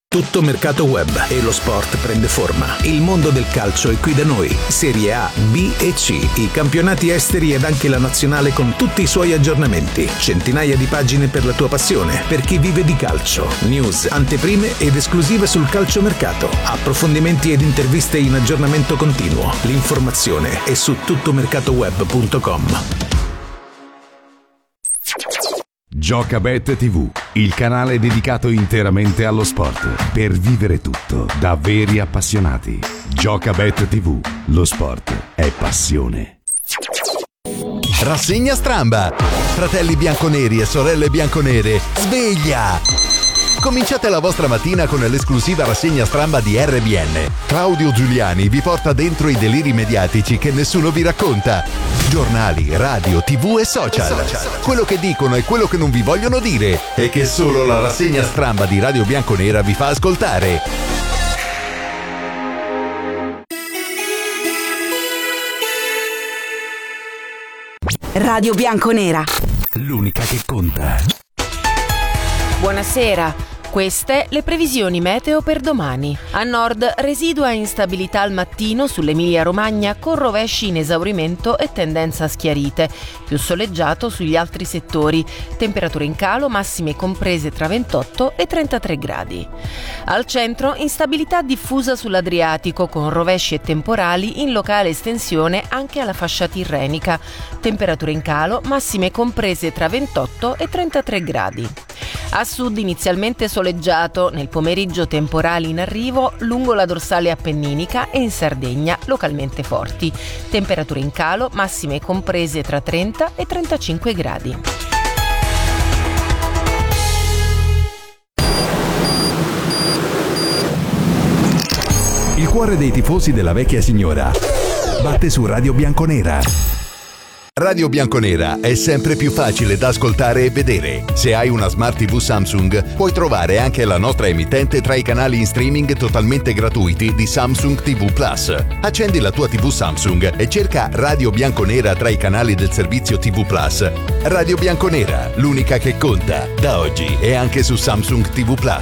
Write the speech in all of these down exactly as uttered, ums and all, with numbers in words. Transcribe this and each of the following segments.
Tutto mercato web e lo sport prende forma. Il mondo del calcio è qui da noi. Serie A, B e C, i campionati esteri ed anche la nazionale con tutti i suoi aggiornamenti. Centinaia di pagine per la tua passione, per chi vive di calcio. News, anteprime ed esclusive sul calciomercato. Approfondimenti ed interviste in aggiornamento continuo. L'informazione è su tuttomercatoweb punto com. Giocabet tivù, il canale dedicato interamente allo sport, per vivere tutto da veri appassionati. Giocabet tivù, lo sport è passione. Rassegna Stramba. Fratelli bianconeri e sorelle bianconere, sveglia! Cominciate la vostra mattina con l'esclusiva rassegna Stramba di R B N. Claudio Giuliani vi porta dentro i deliri mediatici che nessuno vi racconta. Giornali, radio, tv e social. Quello che dicono e quello che non vi vogliono dire e che solo la rassegna Stramba di Radio Bianconera vi fa ascoltare. Radio Bianconera, l'unica che conta. Buonasera. Queste le previsioni meteo per domani. A nord residua instabilità al mattino sull'Emilia-Romagna con rovesci in esaurimento e tendenza a schiarite, più soleggiato sugli altri settori, temperature in calo massime comprese tra ventotto e trentatré gradi. Al centro instabilità diffusa sull'Adriatico con rovesci e temporali in locale estensione anche alla fascia tirrenica, temperature in calo massime comprese tra ventotto e trentatré gradi. A sud inizialmente soleggiato, nel pomeriggio temporali in arrivo lungo la dorsale appenninica e in Sardegna localmente forti. Temperature in calo, massime comprese tra trenta e trentacinque gradi. Il cuore dei tifosi della vecchia signora batte su Radio Bianconera. Radio Bianconera è sempre più facile da ascoltare e vedere. Se hai una Smart tivù Samsung, puoi trovare anche la nostra emittente tra i canali in streaming totalmente gratuiti di Samsung tivù Plus. Accendi la tua tivù Samsung e cerca Radio Bianconera tra i canali del servizio tivù Plus. Radio Bianconera, l'unica che conta. Da oggi è anche su Samsung tivù Plus.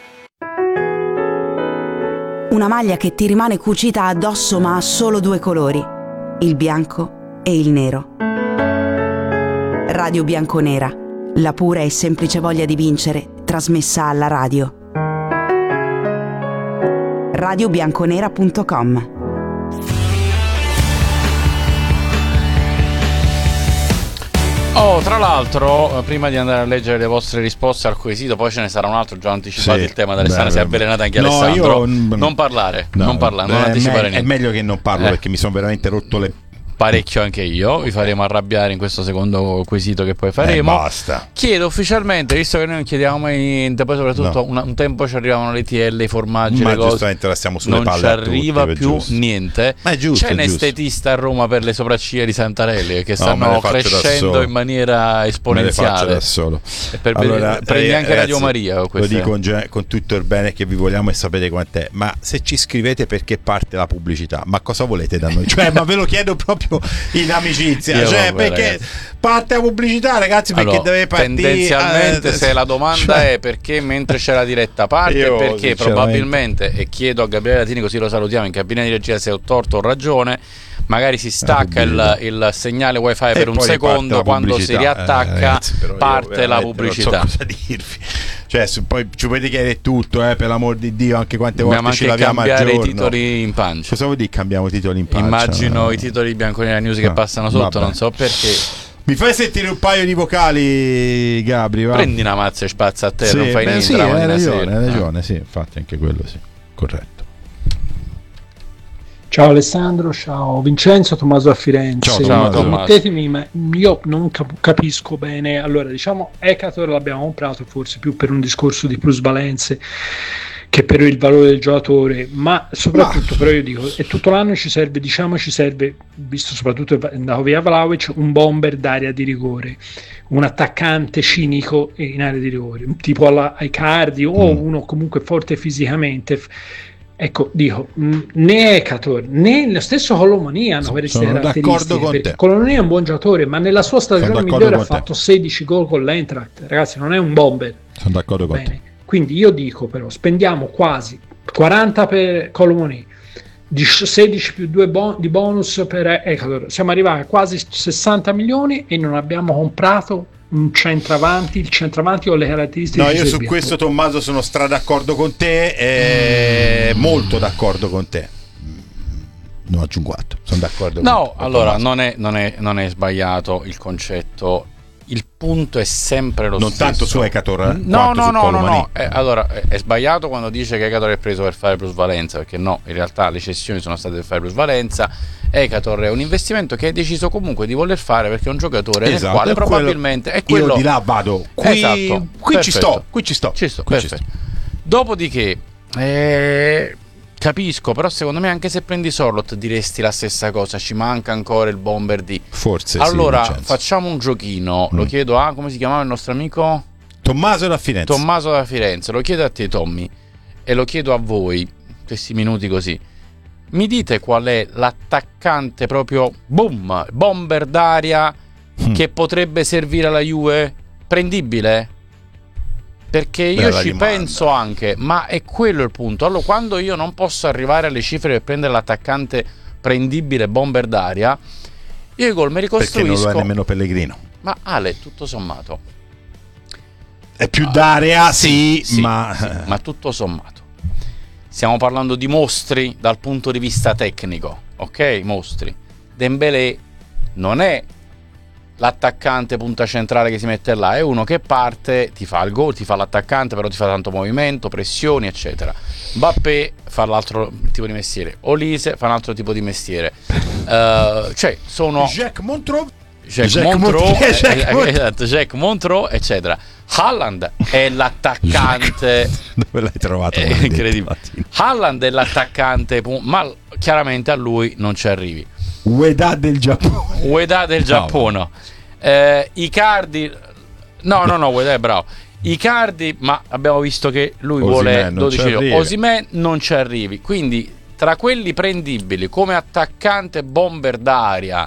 una maglia che ti rimane cucita addosso ma ha solo due colori, il bianco e il nero. Radio Bianconera, la pura e semplice voglia di vincere, trasmessa alla radio. radio bianconera punto com. Oh, tra l'altro, prima di andare a leggere le vostre risposte al quesito, poi ce ne sarà un altro, già anticipato sì, il tema d'Alessandro, si è avvelenato anche no, Alessandro. Io, non parlare, no, non parlare, non anticipare me- niente. È meglio che non parlo eh. perché mi sono veramente rotto le parecchio anche io, vi faremo arrabbiare in questo secondo quesito che poi faremo. Eh, basta. Chiedo ufficialmente, visto che noi non chiediamo mai niente, poi soprattutto no. una, un tempo ci arrivavano le T L, i formaggi, ma le cose, giustamente la stiamo sulle non palle ci arriva tutti, più giusto. niente. Ma è giusto, c'è un è giusto. estetista a Roma per le sopracciglia di Santarelli che stanno no, crescendo in maniera esponenziale. Me le faccio da solo. E per allora, prendi eh, anche ragazzi, Radio Maria. Lo dico con, con tutto il bene che vi vogliamo e sapete quant'è. Ma se ci scrivete perché parte la pubblicità, ma cosa volete da noi? Cioè, ma ve lo chiedo proprio in amicizia. Io cioè, vabbè, perché ragazzi. parte la pubblicità, ragazzi, perché allora, deve partire. Tendenzialmente, eh, se la domanda cioè, è perché mentre c'è la diretta parte, io, perché probabilmente, e chiedo a Gabriele Latini, così lo salutiamo, in cabina di regia se ho torto o ragione, magari si stacca il, il segnale wifi e per un secondo, quando si riattacca eh, ragazzi, parte la pubblicità. Non so cosa dirvi. Cioè, poi ci potete chiedere tutto, eh, per l'amor di Dio, anche quante Dobbiamo volte ci laviamo a giorno. Dobbiamo cambiare i titoli in pancia. Cosa vuol dire cambiamo i titoli in pancia? Immagino no. i titoli di Bianconera News che no. passano sotto, vabbè. non so perché. Mi fai sentire un paio di vocali, Gabri? Va? Prendi una mazza e spazza a te, sì, non fai beh, niente. Sì, hai ragione, hai ragione, ah. sì, infatti anche quello sì, corretto. Ciao Alessandro, ciao Vincenzo, Tommaso a Firenze. Ciao, ciao Permettetemi, ma io non cap- capisco bene. Allora, diciamo, Ekator l'abbiamo comprato forse più per un discorso di plusvalenze che per il valore del giocatore, ma soprattutto, ma... però io dico, e tutto l'anno ci serve, diciamo ci serve, visto soprattutto andato via Vlahovic, un bomber d'area di rigore, un attaccante cinico in area di rigore, tipo alla Icardi o mm. uno comunque forte fisicamente. Ecco, dico, né Ekator né lo stesso Colomani hanno queste caratteristiche, con perché Colomani è un buon giocatore, ma nella sua stagione migliore ha fatto sedici gol con l'Eintracht, ragazzi, non è un bomber. Sono d'accordo con Bene. te. Quindi io dico però spendiamo quasi quaranta per Colomoni, sedici più due bon- di bonus per Ecuador, siamo arrivati a quasi sessanta milioni e non abbiamo comprato un centravanti, il centravanti o le caratteristiche. No, io su questo, Tommaso, sono stra d'accordo con te, eh, mm. molto d'accordo con te. Non aggiungo altro, sono d'accordo con no, te. allora non è, non, è, non è sbagliato il concetto. Il punto è sempre lo non stesso. Non tanto su Ecator. No, no, no, no, no. Eh, allora è, è sbagliato quando dice che Ecator è preso per fare plusvalenza, perché no, in realtà le cessioni sono state per fare plusvalenza. Ecator è un investimento che hai deciso comunque di voler fare perché è un giocatore esatto, nel quale probabilmente quello, è quello. Io di là vado. Qui, esatto, qui ci sto, qui ci sto. Ci sto, qui perfetto. Ci sto. Dopodiché eh, capisco, però secondo me anche se prendi Sorlot diresti la stessa cosa, ci manca ancora il bomber di forse allora sì, facciamo un giochino, mm. lo chiedo a come si chiamava il nostro amico? Tommaso da Firenze. Tommaso da Firenze, lo chiedo a te Tommy e lo chiedo a voi, questi minuti così, mi dite qual è l'attaccante proprio boom, bomber d'aria mm. che potrebbe servire alla Juve, prendibile? Perché io Bella ci rimanda. penso anche, ma è quello il punto. Allora, quando io non posso arrivare alle cifre per prendere l'attaccante prendibile bomber d'aria, io i gol mi ricostruisco. Perché non lo è nemmeno Pellegrino. Ma Ale, tutto sommato. È più d'area, ah, sì, sì, ma... Sì, ma tutto sommato. Stiamo parlando di mostri dal punto di vista tecnico, ok? Mostri. Dembélé non è l'attaccante punta centrale che si mette là, è uno che parte, ti fa il gol, ti fa l'attaccante, però ti fa tanto movimento, pressioni, eccetera. Mbappé fa l'altro tipo di mestiere, Olise fa un altro tipo di mestiere. Uh, cioè, sono Jacques Montreux, Jacques Montreux, esatto, Jacques Montreux, eccetera. Haaland è l'attaccante. Dove l'hai trovato? È incredibile. Haaland è l'attaccante, ma chiaramente a lui non ci arrivi. Ueda del Giappone. Ueda del Giappone. No. Eh, Icardi. No, no, no, Ueda è bravo. Icardi, ma abbiamo visto che lui Osimhen vuole dodici. Osimhen non ci arrivi. Quindi tra quelli prendibili come attaccante bomber d'aria,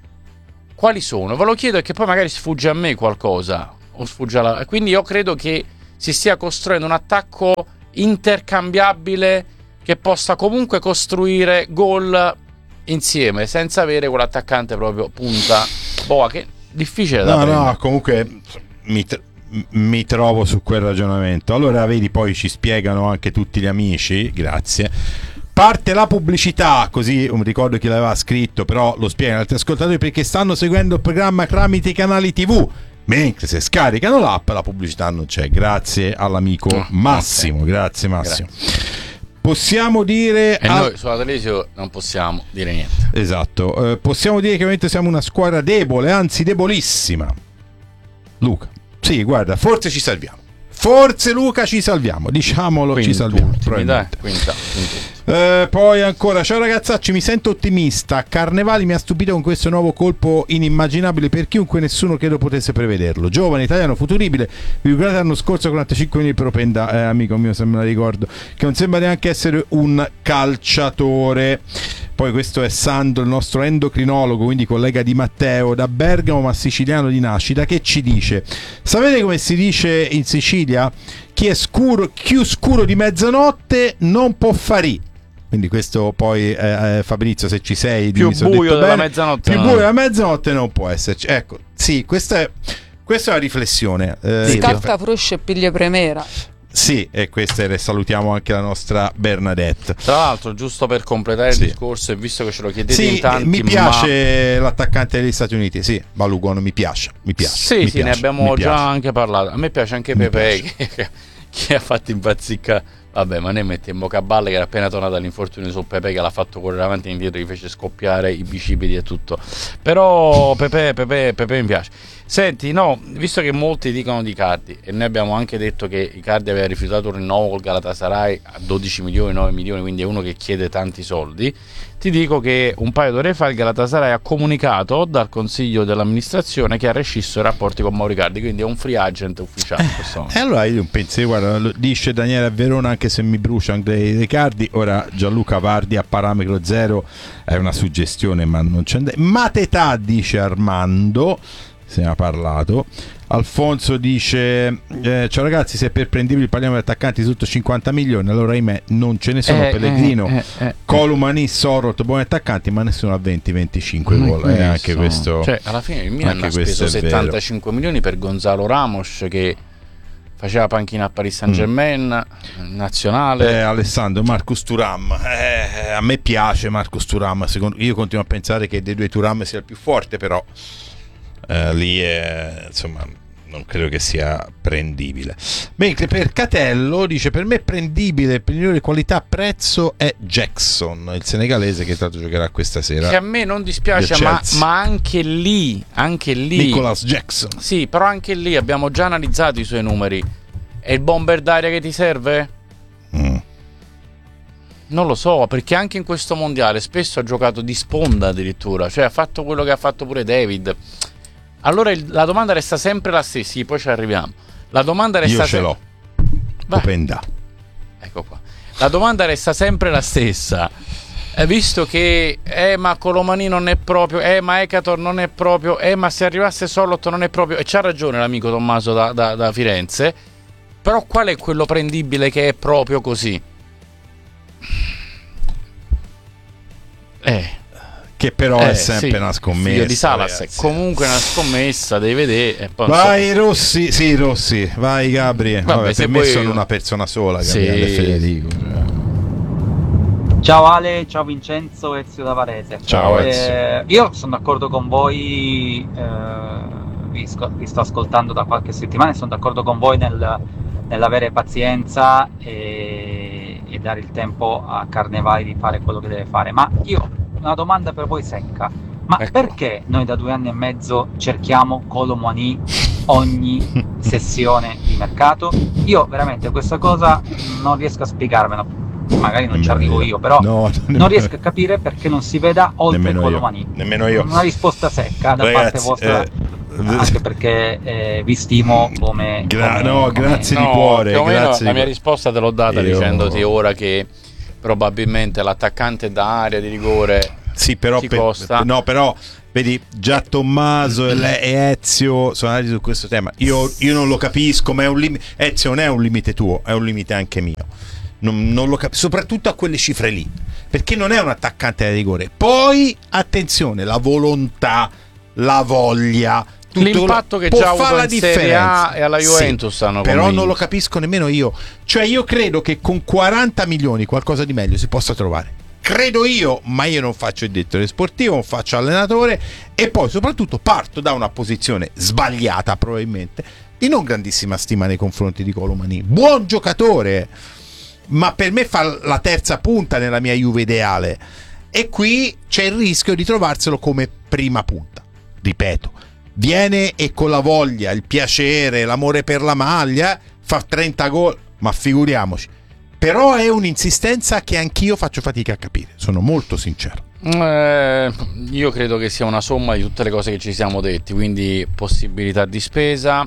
quali sono? Ve lo chiedo perché poi magari sfugge a me qualcosa. O sfugge alla... Quindi io credo che si stia costruendo un attacco intercambiabile che possa comunque costruire gol insieme senza avere quell'attaccante proprio punta boa, che è difficile da no prendere. No, comunque mi, t- mi trovo su quel ragionamento. Allora vedi, poi ci spiegano anche tutti gli amici, grazie. Parte la pubblicità, così un ricordo chi l'aveva scritto, però lo spiegano altri ascoltatori perché stanno seguendo il programma tramite i canali tivù, mentre se scaricano l'app la pubblicità non c'è. Grazie all'amico oh, Massimo, okay. Grazie Massimo. Grazie. Possiamo dire e noi al... sulla televisione non possiamo dire niente. Esatto, eh, possiamo dire che ovviamente siamo una squadra debole, anzi debolissima. Luca, sì, guarda, forse ci salviamo. Forse Luca ci salviamo, diciamolo, quinto, ci salviamo. Ultimi, dai, quinta, quinta. Eh, poi ancora, ciao ragazzacci, mi sento ottimista. Carnevali mi ha stupito con questo nuovo colpo inimmaginabile per chiunque, nessuno credo potesse prevederlo. Giovane, italiano, futuribile, virgolata l'anno scorso quarantacinque milioni per Openda, eh, amico mio, se me la ricordo, che non sembra neanche essere un calciatore. Poi questo è Sando, il nostro endocrinologo, quindi collega di Matteo, da Bergamo ma siciliano di nascita, che ci dice: sapete come si dice in Sicilia? Chi è scuro, chi scuro di mezzanotte non può farì. Quindi questo poi eh, Fabrizio, se ci sei, più buio della mezzanotte, più no. buio della mezzanotte non può esserci. Ecco, sì, questa è questa è una riflessione. Eh, Scarta fruscia e piglia premera. Sì, e questa è, salutiamo anche la nostra Bernadette. Tra l'altro, giusto per completare sì. il discorso, e visto che ce lo chiedete sì, in tanti, mi piace ma... l'attaccante degli Stati Uniti, sì, Balogun mi piace, mi piace. Sì, mi sì, piace, ne abbiamo già piace. anche parlato. A me piace anche mi Pepe piace. Che, che ha fatto impazzicca. Vabbè, ma ne mettiamo Caballe che era appena tornato dall'infortunio su Pepe, che l'ha fatto correre avanti e indietro, gli fece scoppiare i bicipiti e tutto. Però Pepe, Pepe, Pepe mi piace. Senti, no, visto che molti dicono di Icardi, e noi abbiamo anche detto che Icardi aveva rifiutato un rinnovo col Galatasaray a dodici milioni, nove milioni, quindi è uno che chiede tanti soldi, ti dico che un paio d'ore fa il Galatasaray ha comunicato dal consiglio dell'amministrazione che ha rescisso i rapporti con Mauro Icardi, quindi è un free agent ufficiale. E eh, allora io penso, guarda, dice Daniele a Verona, anche se mi brucia anche Icardi, ora Gianluca Vardi a parametro zero è una suggestione, ma non c'è. Matetà, dice Armando, se ne ha parlato. Alfonso dice eh, ciao ragazzi, se per prendibili parliamo di attaccanti sotto cinquanta milioni, allora ahimè non ce ne sono. eh, Pellegrino, eh, eh, eh, Colomani, Sorot, buoni attaccanti, ma nessuno a venti venticinque gol. Eh, anche questo, cioè, alla fine il Milan ha speso settantacinque milioni per Gonzalo Ramos, che faceva panchina a Paris Saint Germain, mm. nazionale. eh, Alessandro, Marcus Thuram, eh, a me piace Marcus Thuram, secondo, io continuo a pensare che dei due Thuram sia il più forte, però eh, lì è, insomma, non credo che sia prendibile. Mentre per Catello dice: per me prendibile per migliore qualità prezzo è Jackson, il senegalese, che tra l'altro giocherà questa sera, che a me non dispiace, ma, ma anche lì anche lì Nicolas Jackson, sì, però anche lì abbiamo già analizzato i suoi numeri. È il bomber d'aria che ti serve? Mm. Non lo so, perché anche in questo mondiale spesso ha giocato di sponda addirittura, cioè ha fatto quello che ha fatto pure David. Allora il, la domanda resta sempre la stessa, sì, poi ci arriviamo. La domanda resta Io ce l'ho. Vai. Openda. Ecco qua. La domanda resta sempre la stessa. Eh, visto che eh ma Colomani non è proprio, eh ma Ekator non è proprio, eh ma se arrivasse Solot non è proprio, e c'ha ragione l'amico Tommaso da, da, da Firenze. Però qual è quello prendibile che è proprio così? Eh Che però eh, è sempre sì, una scommessa. Figlio di Salas, ragazzi. È comunque una scommessa, devi vedere. E poi vai so... Rossi, sì Rossi, vai Gabri. Vabbè, Vabbè, per me poi... sono una persona sola, sì. Gabriele Federico. Ciao Ale, ciao Vincenzo, Ezio da Varese. Ciao eh, Ezio. Io sono d'accordo con voi, eh, vi, sco- vi sto ascoltando da qualche settimana e sono d'accordo con voi nel, nell'avere pazienza e, e dare il tempo a Carnevali di fare quello che deve fare. Ma io una domanda per voi secca: ma ecco, perché noi da due anni e mezzo cerchiamo Colomani ogni sessione di mercato? Io veramente questa cosa non riesco a spiegarmela, magari non ci arrivo io, però no, non riesco a capire perché non si veda oltre Colomani. Nemmeno io. Una risposta secca da Ragazzi, parte vostra, eh, anche perché eh, vi stimo come, Gra- come no, come... grazie no, di cuore. Più o meno Grazie la di mia cuore. risposta te l'ho data io... dicendoti ora che probabilmente l'attaccante da area di rigore sì, però ti per, costa. No, però vedi, già Tommaso e, le, e Ezio sono andati su questo tema. Io, io non lo capisco, ma è un limite. Ezio non è un limite tuo, è un limite anche mio. Non, non lo capisco, soprattutto a quelle cifre lì, perché non è un attaccante da rigore. Poi attenzione, la volontà, la voglia, tutto l'impatto che già ha avuto in Serie A e alla Juventus, sì, hanno però convinto. non lo capisco nemmeno io. Cioè io credo che con quaranta milioni qualcosa di meglio si possa trovare. Credo io, ma io non faccio il direttore sportivo, non faccio allenatore, e poi soprattutto parto da una posizione sbagliata probabilmente, di non grandissima stima nei confronti di Colomani. Buon giocatore, ma per me fa la terza punta nella mia Juve ideale, e qui c'è il rischio di trovarselo come prima punta. Ripeto, viene e con la voglia, il piacere, l'amore per la maglia fa trenta gol, ma figuriamoci. Però è un'insistenza che anch'io faccio fatica a capire, sono molto sincero. Eh, io credo che sia una somma di tutte le cose che ci siamo detti, quindi possibilità di spesa,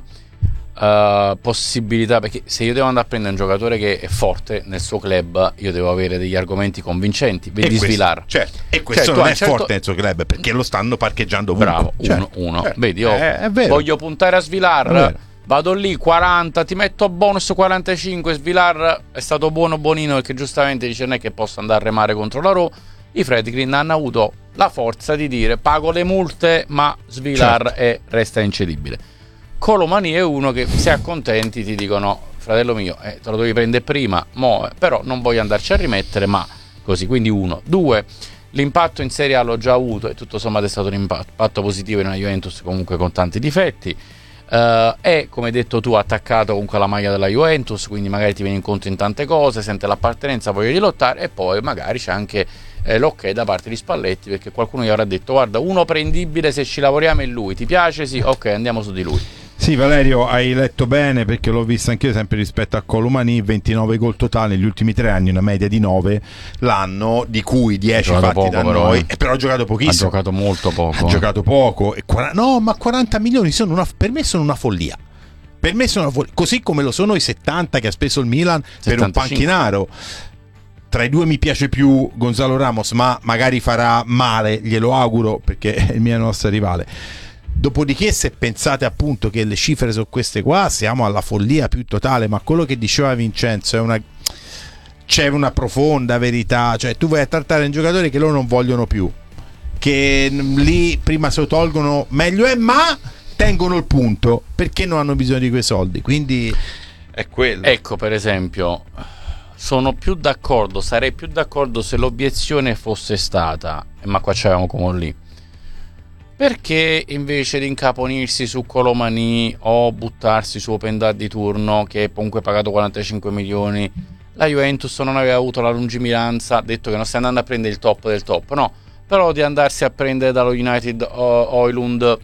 uh, possibilità, perché se io devo andare a prendere un giocatore che è forte nel suo club, io devo avere degli argomenti convincenti. Vedi Svilar, certo, e questo certo, non è certo... forte nel suo club, perché lo stanno parcheggiando ovunque. Bravo, certo, uno, uno. Certo. Vedi, oh, è, è vero. Voglio puntare a Svilar, vado lì quaranta, ti metto a bonus quarantacinque. Svilar è stato buono buonino, perché giustamente dice non è che posso andare a remare contro la Roma. I Friedkin hanno avuto la forza di dire pago le multe, ma Svilar certo. è, resta incedibile. Colomani è uno che se accontenti ti dicono fratello mio, eh, te lo devi prendere prima, mo, eh, però non voglio andarci a rimettere, ma così. Quindi uno, due, l'impatto in Serie A l'ho già avuto e tutto sommato è stato un impatto positivo in una Juventus comunque con tanti difetti. Uh, è, come hai detto tu, attaccato comunque alla maglia della Juventus, quindi magari ti viene incontro in tante cose, sente l'appartenenza, voglia di lottare, e poi magari c'è anche eh, l'ok da parte di Spalletti, perché qualcuno gli avrà detto guarda, uno prendibile se ci lavoriamo è lui, ti piace? Sì, ok, andiamo su di lui. Sì, Valerio, hai letto bene, perché l'ho visto anch'io, sempre rispetto a Colomani, ventinove gol totali negli ultimi tre anni, una media di nove l'anno, di cui dieci fatti poco, da però, noi, eh. però ha giocato pochissimo. Ha giocato molto poco. Ha giocato poco. E quaranta, no, ma quaranta milioni sono una, per me sono una follia. Per me sono una follia. Così come lo sono i settanta che ha speso il Milan settantacinque per un panchinaro. Tra i due mi piace più Gonzalo Ramos, ma magari farà male, glielo auguro, perché è il mio nostro rivale. Dopodiché, se pensate appunto che le cifre sono queste qua, siamo alla follia più totale. Ma quello che diceva Vincenzo è una, c'è una profonda verità, cioè tu vai a trattare un giocatore che loro non vogliono più, che lì prima se lo tolgono meglio è, ma tengono il punto perché non hanno bisogno di quei soldi, quindi è quello. Ecco, per esempio, sono più d'accordo, sarei più d'accordo se l'obiezione fosse stata, ma qua c'avevamo come lì, perché invece di incaponirsi su Colomani o buttarsi su Openda di turno, che è comunque pagato quarantacinque milioni, la Juventus non aveva avuto la lungimiranza, detto che non stai andando a prendere il top del top, no, però di andarsi a prendere dallo United Højlund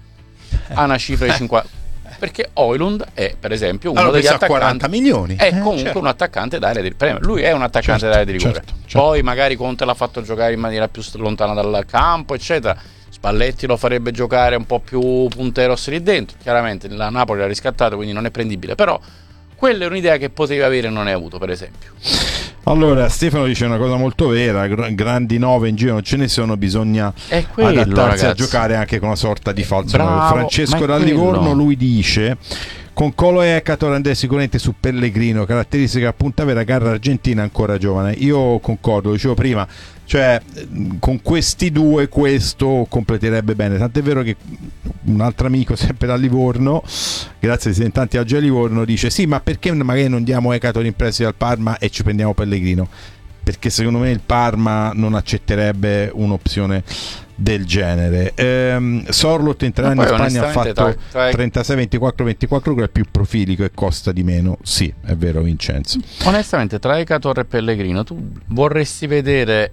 a una cifra di cinquanta, perché Højlund è, per esempio, uno allora, degli attaccanti, quaranta milioni è eh, comunque certo. un attaccante d'area di premio, lui è un attaccante certo, d'area di rigore, certo, certo. Poi magari Conte l'ha fatto giocare in maniera più lontana dal campo, eccetera. Spalletti lo farebbe giocare un po' più punteros lì dentro, chiaramente la Napoli l'ha riscattato, quindi non è prendibile, però quella è un'idea che potevi avere e non hai avuto, per esempio. Allora Stefano dice una cosa molto vera, grandi nove in giro non ce ne sono, bisogna quello, adattarsi ragazzi. a giocare anche con una sorta di falso Bravo, Francesco da Livorno, lui dice: con Colo e Ekator andrei sicuramente su Pellegrino, caratteristica appunto vera, gara argentina ancora giovane. Io concordo, lo dicevo prima, cioè con questi due questo completerebbe bene, tant'è vero che un altro amico sempre da Livorno, grazie ai tanti oggi a Livorno, dice sì, ma perché magari non diamo Ekator in prestito al Parma e ci prendiamo Pellegrino? Perché secondo me il Parma non accetterebbe un'opzione del genere. ehm, Sorlot in tre anni in Spagna ha fatto tra, tra... trentasei ventiquattro ventiquattro, che è più profilico e costa di meno. Sì, è vero Vincenzo. Onestamente tra Ekator e Pellegrino tu vorresti vedere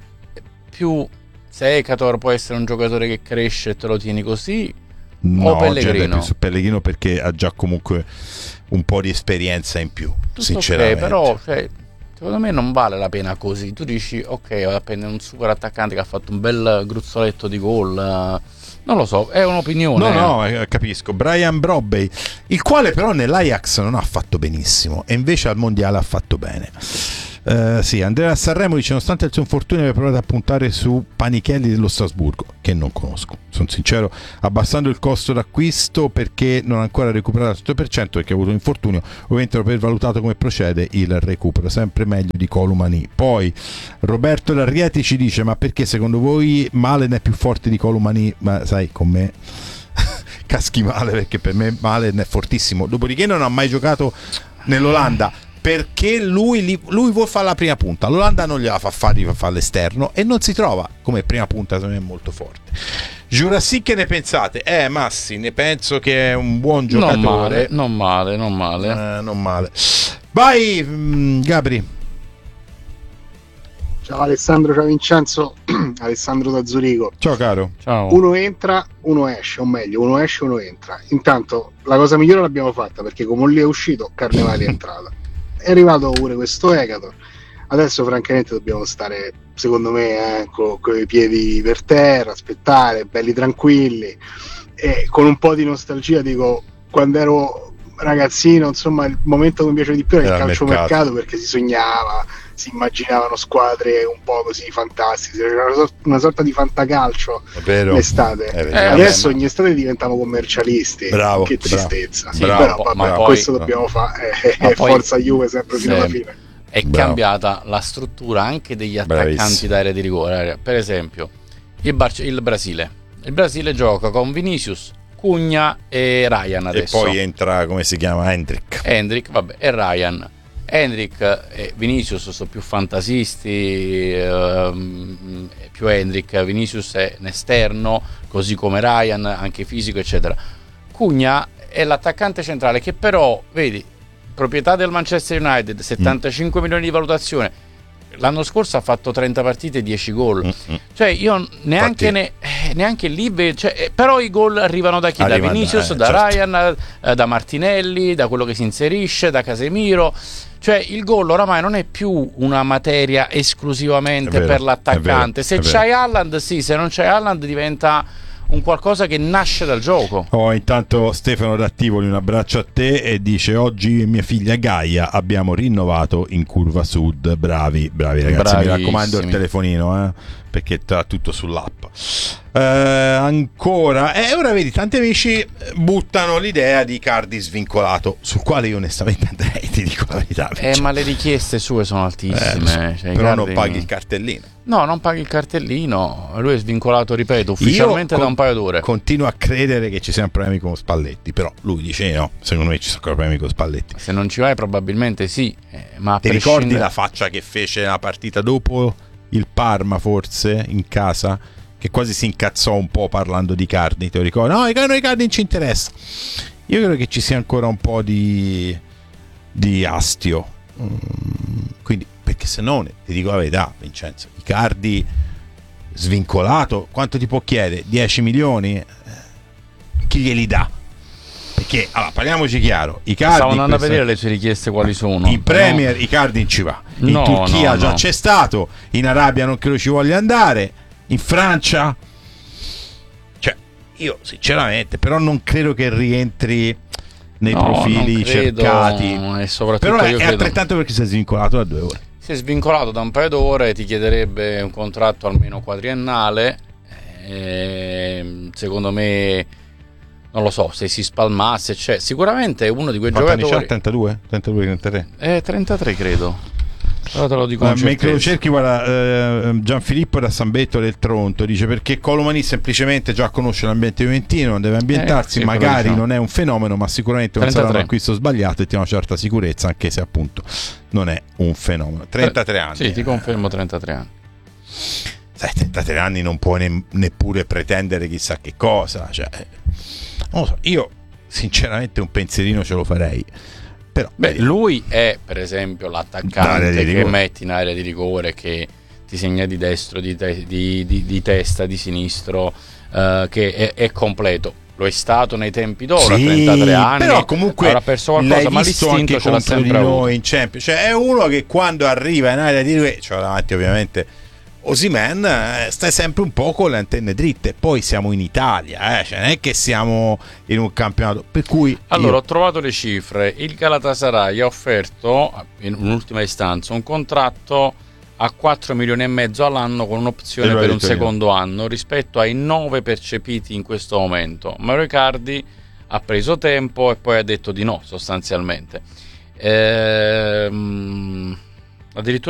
più se Ekator può essere un giocatore che cresce e te lo tieni così, no, o Pellegrino? Più su Pellegrino perché ha già comunque un po' di esperienza in più. Tutto sinceramente okay, però cioè, secondo me non vale la pena così. Tu dici ok, vado a prendere un super attaccante che ha fatto un bel gruzzoletto di gol, non lo so, è un'opinione. No, no, eh, capisco. Brian Brobbey, il quale però nell'Ajax non ha fatto benissimo e invece al mondiale ha fatto bene. Uh, sì, Andrea Sanremo dice: nonostante il suo infortunio aveva provato a puntare su Panichelli dello Strasburgo, che non conosco, sono sincero, abbassando il costo d'acquisto perché non ha ancora recuperato al cento per cento perché ha avuto un infortunio. Ovviamente dopo aver valutato come procede il recupero, sempre meglio di Colomani. Poi Roberto Larrieti ci dice: ma perché secondo voi Malen è più forte di Colomani? Ma sai, con me caschi male, perché per me Malen è fortissimo, dopodiché non ha mai giocato nell'Olanda perché lui, lui vuole fare la prima punta, l'Olanda non gliela fa fare, fa fare all'esterno e non si trova come prima punta, secondo me è molto forte. Jurassic, che ne pensate? Eh Massi, ne penso che è un buon giocatore, non male, non male, non male, eh, non male. Vai mh, Gabri. Ciao Alessandro, ciao Vincenzo. Alessandro da Zurigo. Ciao caro. Ciao. Uno entra, uno esce, o meglio, uno esce, uno entra. Intanto la cosa migliore l'abbiamo fatta, perché come lì è uscito, Carnevali è entrata. È arrivato pure questo Ekator. Adesso francamente dobbiamo stare, secondo me, eh, con, con i piedi per terra, aspettare, belli tranquilli, e con un po' di nostalgia dico, quando ero ragazzino, insomma, il momento che mi piace di più era il calciomercato, perché si sognava, si immaginavano squadre un po' così fantastiche, c'era una, sorta, una sorta di fantacalcio l'estate. Eh, adesso ogni estate diventiamo commercialisti. Bravo, che tristezza. Bravo, sì, bravo, però vabbè, ma poi, questo dobbiamo fare, eh, forza Juve sempre fino alla fine. È Bravo. cambiata la struttura anche degli attaccanti Bravissimo. d'area di rigore. Per esempio il, Bar- il Brasile il Brasile gioca con Vinicius, Cugna e Ryan adesso. E poi entra, come si chiama, Hendrick Hendrick, vabbè, e Ryan. Hendrick e Vinicius sono più fantasisti, ehm, più Hendrick. Vinicius è un esterno, così come Ryan, anche fisico, eccetera. Cugna è l'attaccante centrale che però, vedi, proprietà del Manchester United, settantacinque mm. milioni di valutazione. L'anno scorso ha fatto trenta partite e dieci gol. Mm-hmm. Cioè io neanche, ne, eh, neanche lì, cioè, però i gol arrivano da chi? Arriva da Vinicius, da, eh, da certo. Ryan, eh, da Martinelli, da quello che si inserisce, da Casemiro. Cioè il gol oramai non è più una materia esclusivamente vero, per l'attaccante. Vero, se c'hai Haaland, sì, se non c'hai Haaland diventa un qualcosa che nasce dal gioco. Oh, intanto Stefano da Tivoli, un abbraccio a te, e dice: oggi mia figlia Gaia abbiamo rinnovato in curva sud. Bravi, bravi ragazzi, Bravissimi. Mi raccomando il telefonino, eh, perché tra tutto sull'app. Uh, ancora e eh, ora vedi, tanti amici buttano l'idea di Icardi svincolato, sul quale io onestamente andrei, ti dico la verità, eh, ma le richieste sue sono altissime, eh, cioè, però Icardi... non paghi il cartellino. No, non paghi il cartellino, lui è svincolato, ripeto, ufficialmente io da un paio d'ore. Continuo a credere che ci siano problemi con Spalletti, però lui dice no, secondo me ci sono problemi con Spalletti. Se non ci vai probabilmente sì, eh, ma ti prescindere... ricordi la faccia che fece la partita dopo il Parma, forse in casa, che quasi si incazzò un po' parlando di Icardi, te lo ricordi? No, Icardi non ci interessa. Io credo che ci sia ancora un po' di di astio, quindi, perché se no, ti dico la verità, Vincenzo, Icardi svincolato, quanto ti può chiedere? dieci milioni? Chi glieli dà? Perché, allora, parliamoci chiaro, Icardi stavo andando questa... a vedere le sue richieste quali sono. In Premier no. Icardi non ci va, in no, Turchia no, già no. c'è stato, in Arabia non credo ci voglia andare, in Francia, cioè io sinceramente però non credo che rientri nei no, profili cercati, e soprattutto però è, io è credo... altrettanto perché si è svincolato da due ore. Si è svincolato da un paio d'ore, ti chiederebbe un contratto almeno quadriennale, e secondo me non lo so, se si spalmasse, cioè, sicuramente è uno di quei Quanti giocatori. Anni c'ha? trentadue? trentadue, trentatré? Eh, trentatré credo. Però te lo dico uh, mentre lo cerchi, guarda, eh, Gianfilippo da San Betto del Tronto dice perché Colomani semplicemente già conosce l'ambiente juventino, non deve ambientarsi, eh, sì, magari diciamo. Non è un fenomeno, ma sicuramente non sarà un acquisto sbagliato e ti ha una certa sicurezza, anche se appunto non è un fenomeno. trentatré anni. Sì, ti confermo, trentatré anni. Sai, trentatré anni non puoi ne- neppure pretendere chissà che cosa, cioè, non lo so, io sinceramente un pensierino ce lo farei. Però, beh, lui è per esempio l'attaccante che rigore. metti in area di rigore, che ti segna di destro, di, te- di, di, di testa, di sinistro, uh, che è, è completo. Lo è stato nei tempi d'oro, sì, a trentatré anni, però comunque avrà perso qualcosa, ma l'istinto ce l'ha sempre avuto. In Champions, cioè è uno che quando arriva in area di rigore, cioè davanti ovviamente Osimhen, eh, stai sempre un po' con le antenne dritte. Poi siamo in Italia, eh? Cioè, non è che siamo in un campionato, per cui allora io... ho trovato le cifre. Il Galatasaray ha offerto in un'ultima istanza un contratto a quattro milioni e mezzo all'anno con un'opzione per un secondo io. anno rispetto ai nove percepiti in questo momento. Mauro Icardi ha preso tempo e poi ha detto di no, sostanzialmente. Ehm, addirittura